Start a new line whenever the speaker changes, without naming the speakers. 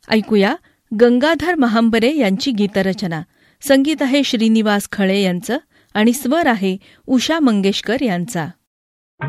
ऐकूया गंगाधर महांबरे यांची गीतरचना. संगीत आहे श्रीनिवास खळे यांचं आणि स्वर आहे उषा मंगेशकर यांचा.